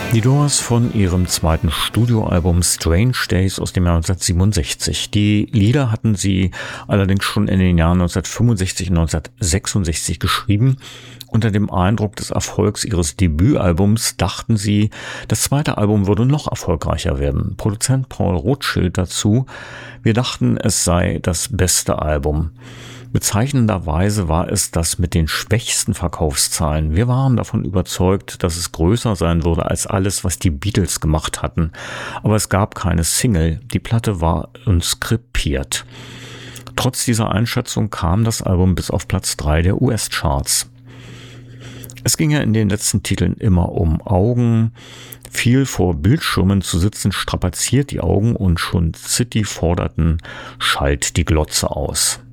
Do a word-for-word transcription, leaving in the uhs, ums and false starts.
Die Doors von ihrem zweiten Studioalbum Strange Days aus dem Jahr neunzehnhundertsiebenundsechzig. Die Lieder hatten sie allerdings schon in den Jahren neunzehnhundertfünfundsechzig und neunzehnhundertsechsundsechzig geschrieben. Unter dem Eindruck des Erfolgs ihres Debütalbums dachten sie, das zweite Album würde noch erfolgreicher werden. Produzent Paul Rothschild dazu: Wir dachten, es sei das beste Album. Bezeichnenderweise war es das mit den schwächsten Verkaufszahlen. Wir waren davon überzeugt, dass es größer sein würde als alles, was die Beatles gemacht hatten. Aber es gab keine Single. Die Platte war uns krepiert. Trotz dieser Einschätzung kam das Album bis auf Platz drei der U S-Charts. Es ging ja in den letzten Titeln immer um Augen. Viel vor Bildschirmen zu sitzen strapaziert die Augen und schon City forderten: Schalt die Glotze aus.